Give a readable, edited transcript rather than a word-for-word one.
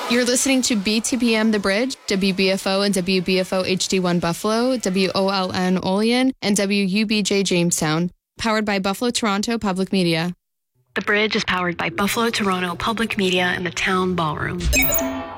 You're listening to BTPM The Bridge, WBFO and WBFO HD1 Buffalo, WOLN Olean, and WUBJ Jamestown. Powered by Buffalo Toronto Public Media. The Bridge is powered by Buffalo Toronto Public Media and the Town Ballroom.